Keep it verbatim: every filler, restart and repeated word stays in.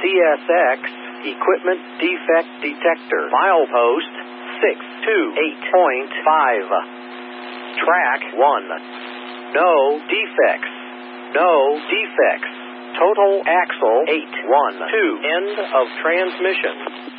S X, Equipment Defect Detector. Milepost six two eight point five. Track one. No defects. No defects. Total axle eight one two. End of transmission.